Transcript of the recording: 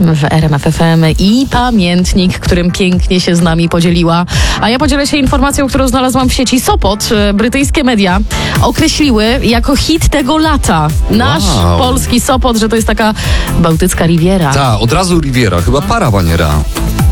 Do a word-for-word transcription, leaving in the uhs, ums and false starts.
w R M F F M i pamiętnik, którym pięknie się z nami podzieliła. A ja podzielę się informacją, którą znalazłam w sieci. Sopot, brytyjskie media określiły jako hit tego lata. Nasz Wow. polski Sopot, że to jest taka bałtycka riviera. Ta, od razu Riviera, chyba para baniera.